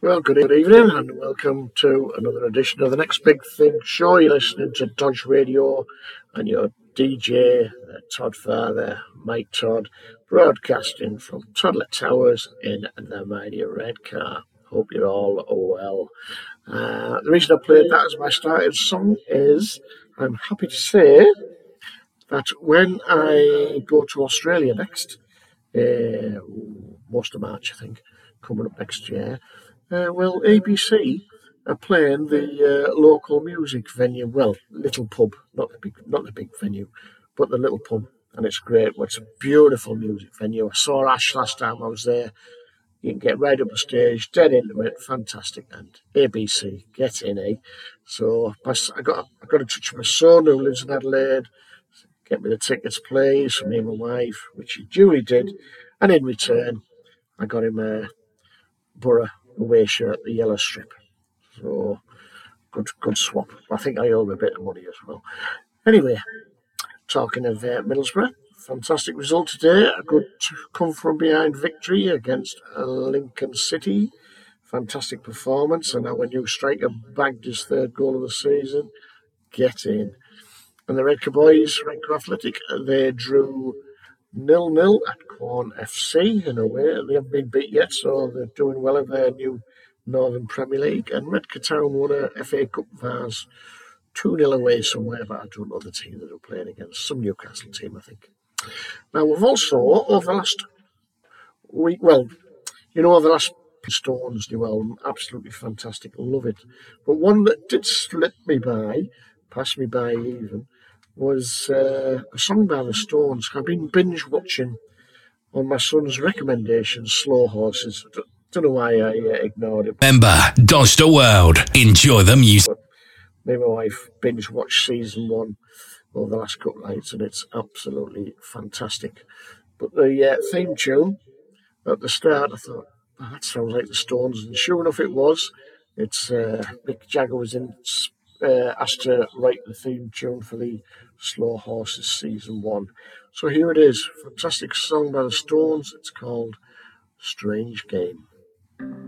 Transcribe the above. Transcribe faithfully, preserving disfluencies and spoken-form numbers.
Well, good evening and welcome to another edition of the Next Big Thing show. You're listening to Dodge Radio and your D J, uh, Todd Father, Mike Todd, broadcasting from Toddler Towers in the mighty red car. Hope you're all well. Uh, the reason I played that as my starting song is I'm happy to say that when I go to Australia next, uh, most of March, I think, coming up next year, uh, well, A B C are playing the uh, local music venue. Well, little pub, not the big, not the big venue, but the little pub, and it's great. Well, it's a beautiful music venue. I saw Ash last time I was there. You can get right up the stage, dead intimate, fantastic, and A B C, get in, eh? So my, I got I got in touch with my son who lives in Adelaide. Get me the tickets, please, for me and my wife, which he duly did, and in return, I got him a Borough away shirt, the yellow strip. So good, good swap. I think I owe him a bit of money as well. Anyway, talking of uh, Middlesbrough, fantastic result today. A good come from behind victory against uh, Lincoln City. Fantastic performance, and our new striker bagged his third goal of the season. Get in. And the Redcar boys, Redcar Athletic, they drew nil-nil at Quorn F C in a way. They haven't been beat yet, so they're doing well in their new Northern Premier League. And Redcar Town won a F A Cup Vase two-nil away somewhere, but I don't know the team that they're playing against. Some Newcastle team, I think. Now, we've also, over the last week, well, you know, over the last Stones new album, absolutely fantastic, love it. But one that did slip me by, pass me by even, was uh, a song by the Stones. I've been binge watching on my son's recommendation, Slow Horses. I don't know why I uh, ignored it. Remember, Dodge the World. Enjoy the music. Me and my wife binge watched season one over the last couple of nights, and it's absolutely fantastic. But the uh, theme tune at the start, I thought, oh, that sounds like the Stones, and sure enough, it was. It's uh, Mick Jagger was in. Uh, asked to write the theme tune for the Slow Horses season one. So here it is, fantastic song by the Stones. It's called Strange Game.